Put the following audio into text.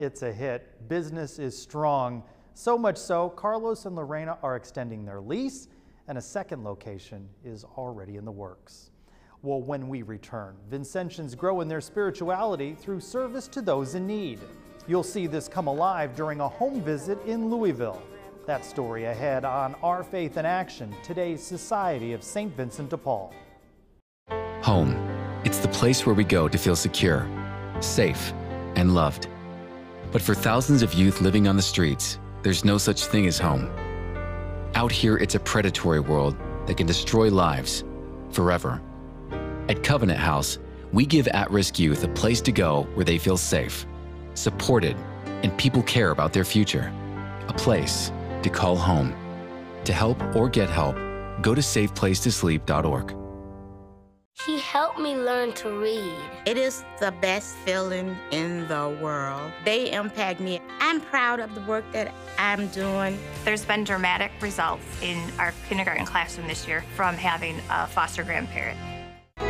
It's a hit. Business is strong. So much so, Carlos and Lorena are extending their lease, and a second location is already in the works. Well, when we return, Vincentians grow in their spirituality through service to those in need. You'll see this come alive during a home visit in Louisville. That story ahead on Our Faith in Action, today's Society of St. Vincent de Paul. Home. It's the place where we go to feel secure, safe, and loved. But for thousands of youth living on the streets, there's no such thing as home. Out here, it's a predatory world that can destroy lives forever. At Covenant House, we give at-risk youth a place to go where they feel safe, supported, and people care about their future. A place to call home. To help or get help, go to safeplacetosleep.org. He helped me learn to read. It is the best feeling in the world. They impact me. I'm proud of the work that I'm doing. There's been dramatic results in our kindergarten classroom this year from having a foster grandparent.